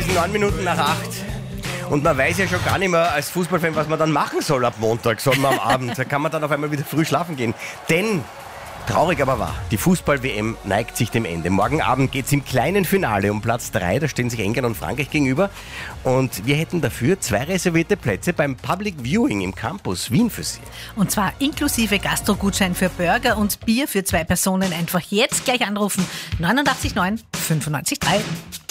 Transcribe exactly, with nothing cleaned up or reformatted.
ist neun Minuten nach acht. Und man weiß ja schon gar nicht mehr als Fußballfan, was man dann machen soll ab Montag, soll man am Abend. Da kann man dann auf einmal wieder früh schlafen gehen. Denn, traurig aber wahr, die Fußball-W M neigt sich dem Ende. Morgen Abend geht es im kleinen Finale um Platz drei. Da stehen sich England und Frankreich gegenüber. Und wir hätten dafür zwei reservierte Plätze beim Public Viewing im Campus Wien für Sie. Und zwar inklusive Gastro-Gutschein für Burger und Bier für zwei Personen. Einfach jetzt gleich anrufen. neunundachtzig neun fünfundneunzig drei.